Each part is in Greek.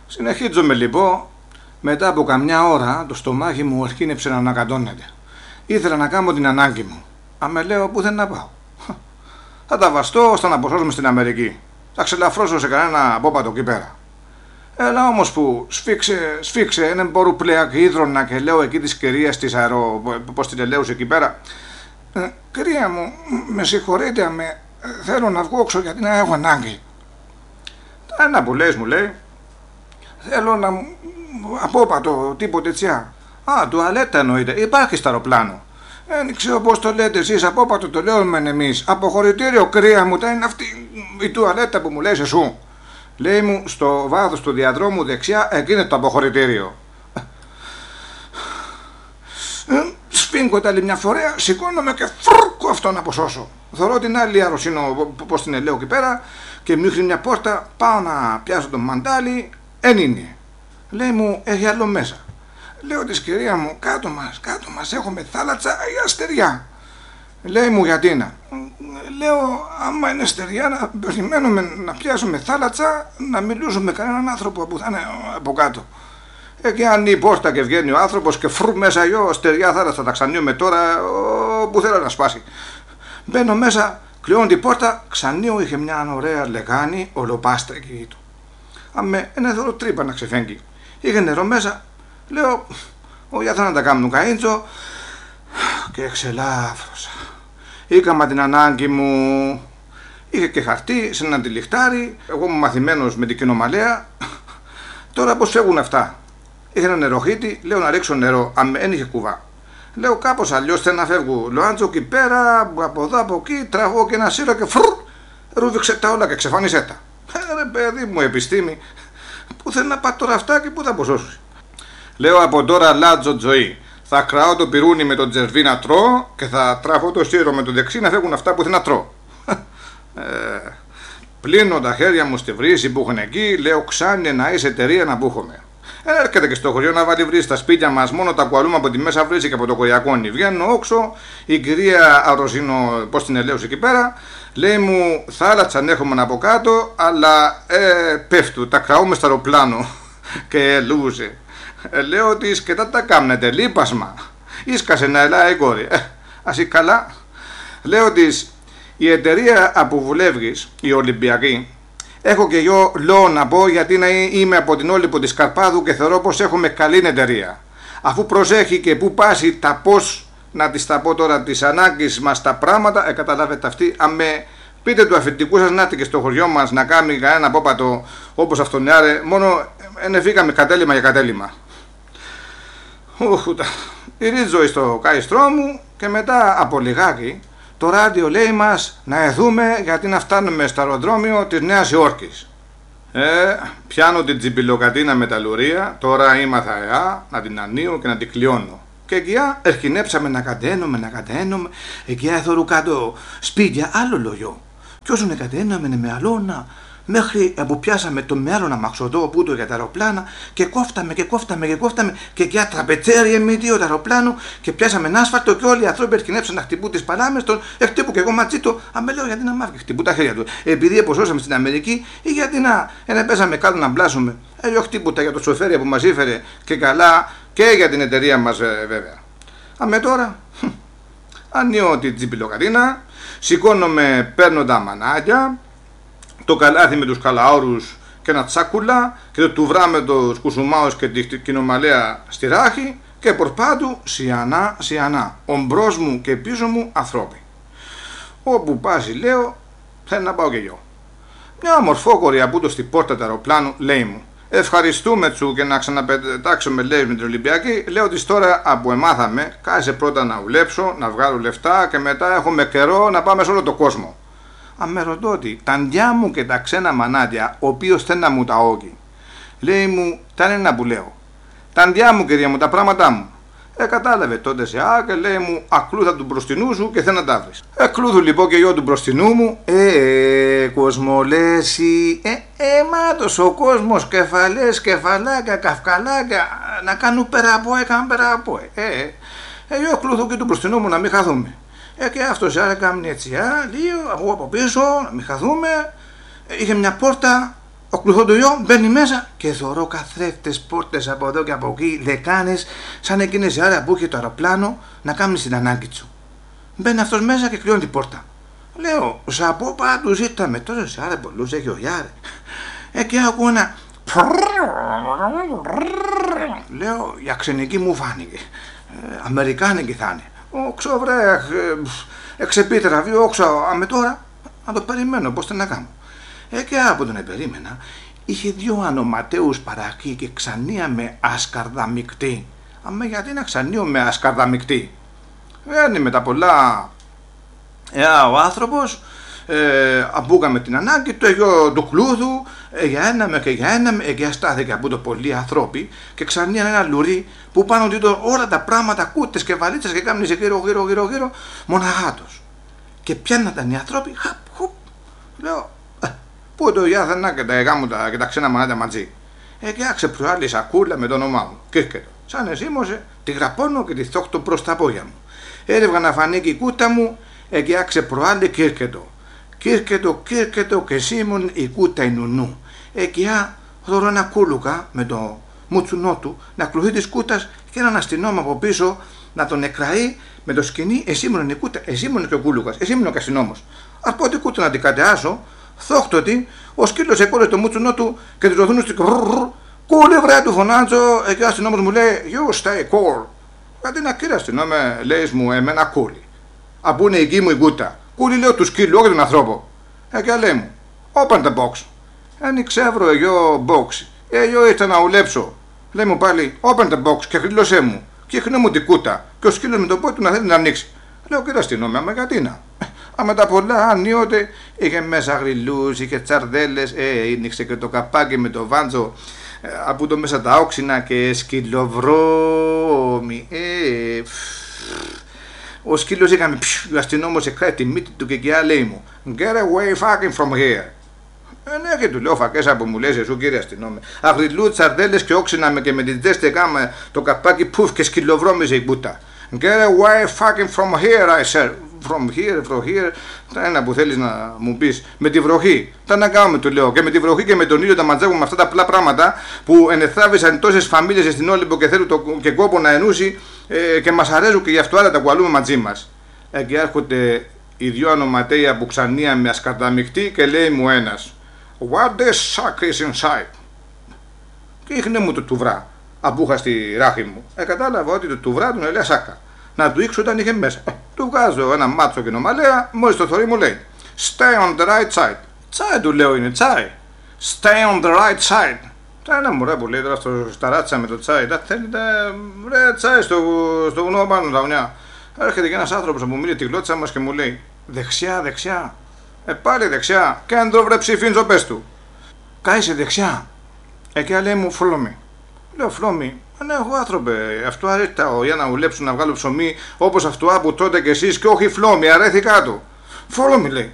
Συνεχίζομαι λοιπόν. Μετά από καμιά ώρα το στομάχι μου αρχίνεψε να ανακατώνεται. Ήθελα να κάνω την ανάγκη μου. Αμέ λέω πού δεν να πάω. Θα τα βαστώ ώστε να αποσώσουμε στην Αμερική. Θα ξελαφρώσω σε κανένα απόπατο εκεί πέρα. Έλα όμως που σφίξε έναν μπορού πλέον και ίδρωνα και λέω εκεί της κυρίας της πώς την ελέουσε εκεί πέρα. Κυρία μου, με συγχωρείτε, θέλω να βγω έξω γιατί να έχω ανάγκη. Ένα που λες μου λέει, θέλω να απόπατο τίποτε ετσιά. Τουαλέτα εννοείται, υπάρχει στο αεροπλάνο. Δεν ξέρω πώς το λέτε εσείς, απόπατο το λέμε εμείς. Αποχωρητήριο κρύα μου, είναι αυτή η τουαλέτα που μου λες εσού. Λέει μου στο βάθος του διαδρόμου δεξιά, εκεί είναι το αποχωρητήριο. Σφίγγω τα άλλη μια φορέα, σηκώνομαι και φρούκω αυτό να αποσώσω. Θωρώ την άλλη αρρωσίνο, πώς την ελέω εκεί πέρα, και μου ρίχνει μια πόρτα, πάω να πιάσω το μαντάλι, εν είναι. Λέει μου, έχει άλλο μέσα. Λέω της κυρία μου, κάτω μας έχουμε θάλασσα ή αστεριά. Λέει μου, γιατί να. Λέω, άμα είναι στεριά, να περιμένουμε να πιάσουμε θάλασσα, να μιλήσουμε με κανέναν άνθρωπο που θα είναι από κάτω. Και αν η πόρτα και βγαίνει ο άνθρωπος και φρου μέσα γιο, στεριά θάλασσα, τα ξανίουμε τώρα, που θέλω να σπάσει. Μπαίνω μέσα, κλειώνω την πόρτα, ξανίω είχε μια ωραία λεγάνη, ολοπάστρα εκεί του. Αμέ, ένα δώρο τρύπα να ξεφέγγει. Είχε νερό μέσα, λέω, όχι θα να τα κάνουν καΐντζο, και εξελάφρωσα.Ήκαμα την ανάγκη μου, είχε και χαρτί σε ένα τυλιχτάρι, εγώ είμαι μαθημένος με την κοινομαλέα. Τώρα πώς φεύγουν αυτά. Είχε ένα νεροχύτη, λέω να ρίξω νερό, δεν είχε κουβά. Λέω κάπως αλλιώς θέλω να φεύγω. Λοάντζο εκεί πέρα, από εδώ από εκεί, τραβώ και ένα σύρο και φρουρ, ρούβηξε τα όλα και ξεφάνισε τα. Ρε παιδί μου, επιστήμη, πού θέλει να πάει τώρα αυτά και πού θα αποσώσει. Λέω από τώρα αλλάζω ζωή. Θα κραώ το πυρούνι με τον τζερβί να τρώω και θα τραβώ το σύρο με το δεξί να φεύγουν αυτά που θέλω να τρώω. Πλύνω τα χέρια μου στη βρύση που έχουν εκεί, λέω ξάνει να είσαι εταιρεία να μπούχομαι. Έρχεται και στο χωριό να βάλει βρύση στα σπίτια μας, μόνο τα κουαλούμε από τη μέσα βρύση και από το κοϊακόνι. Βγαίνω όξω, η κυρία Αρρωσίνο, πώς την ελέωσε εκεί πέρα, λέει μου θάλασσα ανέχομαι από κάτω, αλλά πέφτου, τα κραούμε στο αεροπλάνο και λούζε. Λέω της και τα κάμνετε, λείπασμα. Ίσκασε να ελάει η κόρη. Ας ή καλά. Λέω της, η εταιρεία που βουλεύγεις, η Ολυμπιακή, έχω και εγώ λόγο να πω γιατί είμαι από την Όλυπο της Καρπάδου και θεωρώ πως έχουμε καλή εταιρεία. Αφού προσέχει και που πάσει τα πώς, να της τα πω τώρα, τις ανάγκες μας τα πράγματα, καταλάβετε αυτή, πείτε του αφεντικού σας να έρθει και στο χωριό μας να κάνει κανένα απόπατο όπως αυτόν άρε, μόνο ενεφήκαμε κατέλημα για κατέλημα. Ρίζω στο καηστρό μου και μετά από λιγάκι το ράδιο λέει μας να εδούμε γιατί να φτάνουμε στο αεροδρόμιο της Νέας Υόρκης. Πιάνω την τσιμπιλοκατίνα με τα λουρία, τώρα ήμαθα να την ανοίγω και να την κλειώνω. Και εκεί ερχινέψαμε να κατένουμε, εκεί εθώρου κάτω σπίτια άλλο λόγιο. Κι όσο να κατέναμε με αλώνα, μέχρι που πιάσαμε το μέλλον αμαξωτό που το για τα αεροπλάνα και κόφταμε και εκεί τραπετσέρι εμμύτιο το αεροπλάνο και πιάσαμε ένα άσφαλτο και όλοι οι άνθρωποι ερχινέψαν να χτυπούν τις παλάμες τον, χτύπου και εγώ ματσί το, λέω γιατί να μάθει, χτυπούν τα χέρια του. Επειδή εποσώσαμε στην Αμερική ή γιατί να πέσαμε κάτω να μπλάσουμε. Χτύπουτα για το σοφέρια που μας ήφερε και καλά και για την εταιρεία μας βέβαια. Τώρα, ανοίγω την τσιπιλοκατίνα, σηκώνομαι, παίρνω τα μανάκια, το καλάθι με τους καλαόρους και ένα τσάκουλα και το τουβρά με τους κουσουμάους και την κοινομαλέα στη ράχη και πορπάτου σιανά, ομπρός μου και πίσω μου ανθρώποι. Όπου πάσει λέω, θέλω να πάω και εγώ. Μια ομορφόκορη από το στην πόρτα του αεροπλάνου λέει μου, ευχαριστούμε τσου και να ξαναπετάξουμε λέει με την Ολυμπιακή, λέω της τώρα από εμάθαμε, κάτσε πρώτα να δουλέψω, να βγάλω λεφτά και μετά έχουμε καιρό να πάμε σε όλο το κόσμο. Με ρωτώ ότι τα ντιά μου και τα ξένα μανάτια, ο οποίος θέλει να μου τα όγει. Λέει μου, τα είναι να που λέω. Τα ντιά μου κυρία μου, τα πράγματά μου. Κατάλαβε τότε σε και λέει μου, ακλούθα του μπροστινού σου και θέλει να τα βρεις. Εκλούθου λοιπόν και εγώ του μπροστινού μου, κοσμολέσι, μάτος ο κόσμος, κεφαλές, κεφαλάκια, καυκαλάκια, να κάνουν πέρα από, εγώ εκλούθου και του μπροστινού μου να μην χαθούμε. Και αυτός έκανε έτσι, λίγο, εγώ από πίσω, να μην χαθούμε. Είχε μια πόρτα, Ο κλουθοντοϊό μπαίνει μέσα και θωρώ καθρέφτες, πόρτες από εδώ και από εκεί, λεκάνες, σαν εκείνες η ώρα που είχε το αεροπλάνο να κάνει την ανάγκη του. Μπαίνει αυτός μέσα και κλειώνει την πόρτα. Λέω, σαπό πάντως ήρθαμε τόσες άρα πολλούς έχει ο Γιάρε. Και ακούω ένα... Λέω, η αξενική μου φάνηκε. Αμερικάνικη θα είναι. Όξω βρε, εξεπίτερα, όξω, αμε τώρα, να το περιμένω, πώς θα να κάνω. Και από τον περίμενα, είχε δύο ανοματέους παρακεί και ξανία με ασκαρδαμικτή. Αμε γιατί να ξανίω με ασκαρδαμικτή. Βγαίνει με τα πολλά. Ο άνθρωπος, αμπούκαμε την ανάγκη του, εγω του κλούδου, για ένα και για ένα, και αστάθηκε από το πολλοί ανθρώποι και ξανίαν ένα λουρί που πάνω του όλα τα πράγματα, κούτες και βαλίτσες και κάμνησε γύρω, μοναχάτος. Και πιάνναταν οι άνθρωποι, χαπ, χουπ, λέω, πού το γιάθανα και τα εγάμου και τα ξένα μανάτα μαζί. Και άξε προάλλη σακούλα με το όνομά μου, Κίρκετο. Σαν εσήμωσε, τη γραπώνω και τη θόχτω προς τα πόδια μου. Έρευγα να φανεί η κούτα μου, και άξε προάλλη Κίρκετο. Κίρκετο και σίμων η κούτα η νουνού. Και δωρώ ένα κούλουκα με το μουτσουνό του να κλουθεί της κούτας και έναν αστυνόμο από πίσω να τον εκραεί με το σκηνή. Εσύ ήμουν η κούτα, εσύ ήμουν και ο κούλουκας, εσύ ήμουν ο αστυνόμος. Ας πω την κούτα να την κατεάσω, θόχτωτη, ο σκύλος εκόρε το μουτσουνό του και του ρωθούν στην κούλε βρε του φωνάζω. Και ο αστυνόμος μου λέει, you stay cool. Γιατί να κύριε αστυνόμε, λέει μου, εμένα κούλι. Απού είναι η γη μου η κούτα. Κούλι λέω του σκύλου, όχι τον ανθρώπο. Και λέει μου, open the box. Ανοιξεύρω εγώ box. Εγώ ήρθα να ουλέψω. Λέει μου πάλι, open the box και χρήλωσέ μου. Και χρήνω μου την κούτα. Και ο σκύλος με το πόδι του να θέλει να ανοίξει. Λέω κύριε αστυνόμε, άμα γιατί να. Με τα πολλά ανίοτε είχε μέσα γριλούς, είχε τσαρδέλες, άνοιξε και το καπάκι με το βάντζο από το μέσα τα όξινα και σκυλοβρώμη. Ο σκύλος είχαμε, ο αστυνόμος εκράει τη μύτη του και λέει μου, get away fucking from here. Ναι, και του λέω φακέσα που μου λες εσύ κύριε αστυνόμε. Αγριλού, τσαρδέλες και όξινα και με την τέστε κάμα το καπάκι πουφ και σκυλοβρώμιζε η κούτα. Get away fucking from here, I said. From here, τα ένα που θέλεις να μου πεις. Με τη βροχή. Τα να κάνουμε, του λέω. Και με τη βροχή και με τον ήλιο τα μαζεύουμε αυτά τα απλά πράγματα που ενεθράβησαν τόσες φαμίλιες στην Όλυμπο και θέλουν και κόπο να ενούσει και μας αρέσουν και γι' αυτό άλλα τα κουαλούμε μαζί μας. Και έρχονται οι δυο ανοματέοι από Ξανία με ασκαρδαμικτή και λέει μου ένας, what this sack is inside. Και ήχνε μου το τουβρά. Απούχα στη ράχη μου. Κατάλαβα ότι το τουβρά του λέει σάκα. Να του ήξω όταν είχε μέσα. Του βγάζω ένα μάτσο και νομαλέα, μόλις το θωρεί μου λέει stay on the right side. Τσάι του λέω είναι τσάι. Stay on the right side. Τα ένα μωρέ που λέει τώρα στα ράτσα με το τσάι. Τα θέλετε ρε τσάι στο βουνό πάνω τα βουνιά. Έρχεται και ένας άνθρωπος που μιλεί τη γλώτσα μας και μου λέει δεξιά. Πάλι δεξιά. Κέντρο βρε ψηφίντζο πες του. Κάισε δεξιά. Και λέει μου φλόμι. Λέω φλόμι. Ναι, εγώ άνθρωπε, αυτό αρέταω για να ουλέψω να βγάλω ψωμί όπως αυτό που τότε κι εσείς και όχι φλόμι, αρέθηκα του. Φλόμι λέει.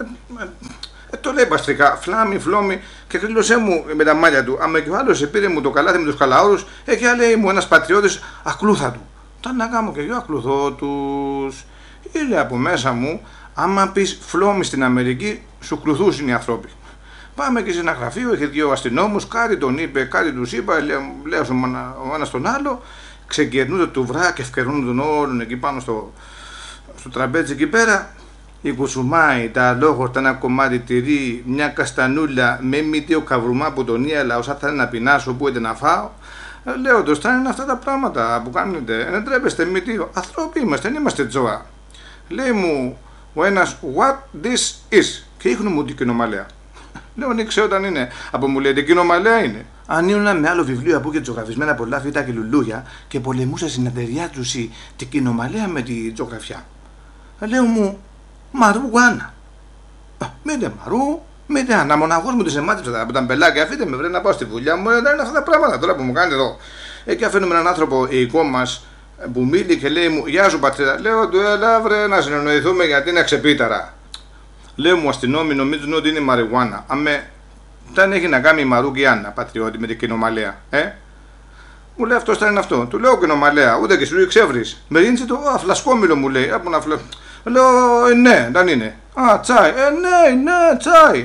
Το λέει παστρικά, φλόμι και κρύλωσέ μου με τα μάλια του. Άμα και ο άλλος πήρε μου το καλάθι με τους καλαόρους, και λέει μου ένας πατριώτης ακλούθα του. Τα να κάνω και εγώ ακλουθώ τους. Ήλε από μέσα μου, άμα πεις φλόμι στην Αμερική, σου κλουθούσουν οι άνθρωποι. Πάμε και σε ένα γραφείο, είχε δύο αστυνόμους, κάτι τον είπε, κάτι τους είπα, λέω ο ένας τον άλλο, ξεκερνούνται του βρά και ευκαιρνούν τον όλων εκεί πάνω στο τραπέζι εκεί πέρα. Η κουσουμάι, τα αλόγορτα, ένα κομμάτι τυρί, μια καστανούλα με μύτιο καβρουμά που τον ίαλα, όσα θα να πεινάσω, που είτε να φάω. Λέω, το στάνε είναι αυτά τα πράγματα που κάνετε, δεν τρέπεστε μύτιο, ανθρώποι είμαστε, δεν είμαστε τζόα. Λέει μου ο ένας, what this is, και ίχνω μου την κοινομαλέα. Λέω, δεν ξέρω όταν είναι. Από μου λέει, την κοινομαλέα είναι. Αν ήμουν με άλλο βιβλίο από και ζωγραφισμένα πολλά φύτα και λουλούια και πολεμούσα στην αντεριά του την κοινομαλέα με τη ζωγραφιά. Λέω μου, μαρούγουάνα. Μήτε μαρού, μήτε άνα. Μοναχός μου τη εμάτυψα από τα μπελάκια. Αφήστε με, βρε να πάω στη δουλειά μου. Δεν είναι αυτά τα πράγματα τώρα που μου κάνετε εδώ. Και αφήνουμε έναν άνθρωπο οικό μας που μίλει και λέει μου, γεια σου πατρίδα. Λέω του, έλα βρε να συνεννοηθούμε γιατί είναι ξεπίταρα. Λέω μου αστυνόμοι νομίζουν ότι είναι μαριγουάνα. Αμέ, δεν έχει να κάνει η Μαρούγκιάννα, πατριώτη, με την κοινομαλέα. Μου λέει αυτό είναι αυτό. Του λέω κοινομαλέα, ούτε και σου ξεύρεις. Με ρίνησε το φλασκόμηλο μου λέει. Από να λέω, ναι, δεν είναι. Α, τσάι. Ναι, τσάι.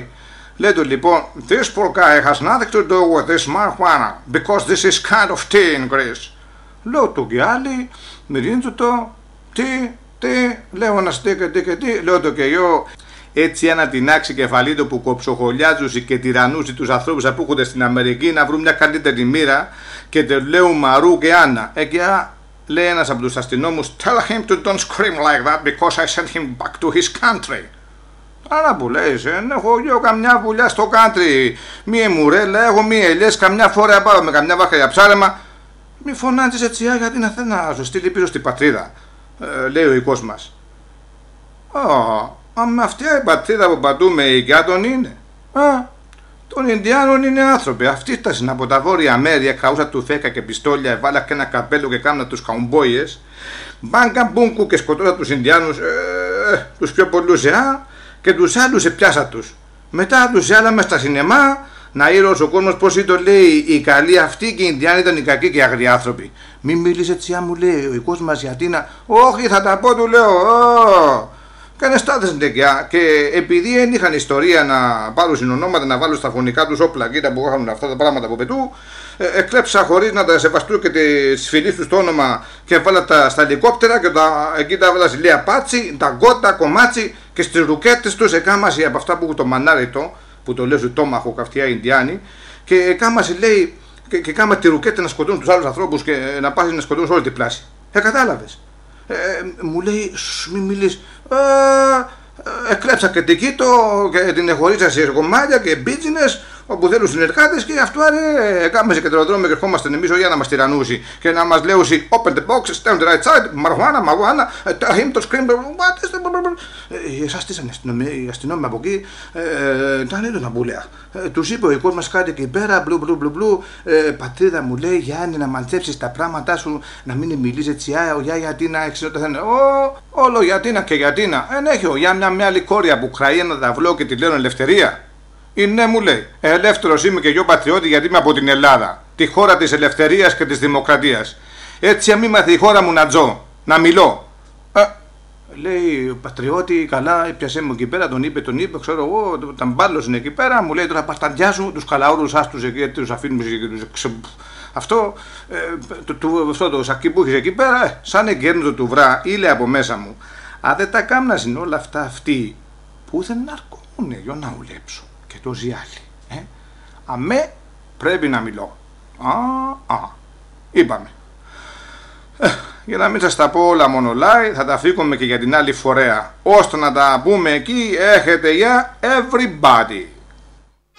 Λέει του λοιπόν, this poor guy has nothing to do with this marijuana, because this is kind of tea in Greece. Λέω του και άλλοι, μυρίζουν το, τι, λέω να στήκε, τι, λέω το και εγώ. Έτσι ένα τεινάξει κεφαλή του που κοψοχολιάζουσε και τυρανούσε τους ανθρώπους που έρχονται στην Αμερική να βρουν μια καλύτερη μοίρα και του λέω Μαρού και Άννα. Εκεί λέει ένας από τους αστυνόμους, tell him to don't scream like that because I sent him back to his country. Άρα που λέει, έχω εγώ καμιά βουλιά στο country, μία μουρέλα, έχω μία ελιές, καμιά φορά πάω με καμιά βάχα για ψάρεμα. Μη φωνάζεις έτσι γιατί να θέλει να σου στείλει πίσω στην πατρίδα, λέει ο οικός μας. Με αυτή η πατρίδα που πατούμε η τον είναι. Των Ινδιάνων είναι άνθρωποι. Αυτοί φτάσαν από τα Βόρεια Μέρη, καούσα του φέκα και πιστόλια, έβαλα και ένα καπέλο και κάμνα τους καουμπόιες. Μπάνκα μπούνκου και σκοτώσα τους Ινδιάνους, τους πιο πολλούς και τους άλλους πιάσα τους. Μετά τους άλλαμε στα σινεμά να ήρωσε ο κόσμος πως το λέει οι καλοί αυτοί και οι Ινδιάνοι ήταν οι κακοί και οι αγριοί άνθρωποι. Μη μιλείς έτσι, μου λέει ο οικός μας γιατί να. Όχι, θα τα πω, του λέω. Κάνε στάδες ντεκιά και επειδή δεν είχαν ιστορία να πάρουν συνονόματα να βάλουν στα φωνικά τους όπλα κοίτα που είχαν αυτά τα πράγματα από πετού, εκλέψα χωρίς να τα σεβαστούν και τις φιλίες τους το όνομα και βάλα τα στα ελικόπτερα και εκεί τα έβαλα ζηλία πάτσι, τα γκότα, κομμάτσι και στις ρουκέτες τους εκάμαση από αυτά που έχουν το μανάριτο που το λέω στο τόμαχο καυτιά Ινδιάνοι και εκάμαση λέει και κάμα τη ρουκέτα να σκοτώνουν τους άλλους ανθρώπους και να πάσει να σκοτώνουν σε όλη την πλάση. Κατάλαβες. Μου λέει, μη μιλείς, εκλέψα και την Κίτο και την εχωρίσα σε κομμάτια και μπίτζινες όπου θέλουν συνεργάτες και αυτό κάμε σε κεντροδρόμιο και ερχόμαστε εμείς για να μας τυραννούσει και να μας λέουσει open the box, stand the right side, μαρουάνα, tell him to scream, what is the... Εσάς τι οι αστυνόμοι από εκεί, ήταν έντονα μπουλέα. Τους είπε ο οικός μας κάτι εκεί πέρα, μπλου, πατρίδα μου λέει Γιάννη να μαντέψεις τα πράγματά σου, να μην μιλείς έτσι, γιατί να εξαιρετά θα είναι, όλο γιατί να και γιατί να, έχει ο Γιάννη μια άλλη κόρια που κραεί ένα ταυλό και τη λένε ελευθερία. Ναι, μου λέει, ελεύθερος είμαι και εγώ πατριώτη γιατί είμαι από την Ελλάδα, τη χώρα της ελευθερίας και της δημοκρατίας. Έτσι μη μάθει η χώρα μου να ζω, να μιλώ. Λέει ο πατριώτη, καλά, πιασέ μου εκεί πέρα, τον είπε, ξέρω εγώ, τα μπάλωσαν εκεί πέρα, μου λέει τώρα πασταντιά σου, τους καλαούρους άστους εκεί, τους αφήνουμε και τους... Αυτό το σακί που έχεις εκεί πέρα, σαν εγκέρνητο του βρά, ήλε από μέσα μου. Αν δεν τα κάμνασαν όλα αυτά αυτοί, πού δεν αρκούνε για να ουλέψω. Και το ζιάλι. Αμέ πρέπει να μιλώ. Είπαμε. Για να μην σας τα πω όλα μονολάει, θα τα φύγουμε και για την άλλη φορέα. Ώστε να τα πούμε εκεί, έχετε για everybody.